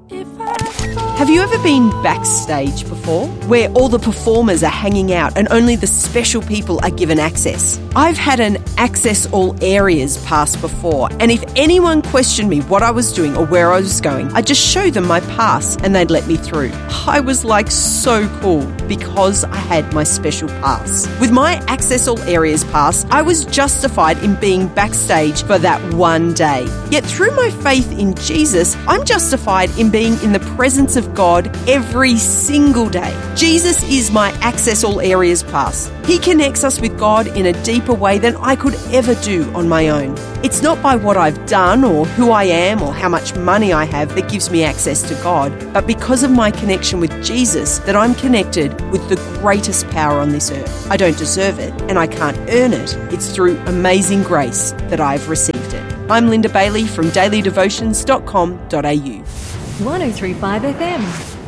Have you ever been backstage before, where all the performers are hanging out and only the special people are given access? I've had an access all areas pass before, and if anyone questioned me what I was doing or where I was going, I'd just show them my pass and they'd let me through. I was like so cool because I had my special pass. With my access all areas pass, I was justified in being backstage for that one day. Yet through my faith in Jesus, I'm justified in being in the presence of God every single day. Jesus is my access all areas pass. He connects us with God in a deeper way than I could ever do on my own. It's not by what I've done or who I am or how much money I have that gives me access to God, but because of my connection with Jesus that I'm connected with the greatest power on this earth. I don't deserve it and I can't earn it. It's through amazing grace that I've received it. I'm Linda Bailey from dailydevotions.com.au. 103.5 FM.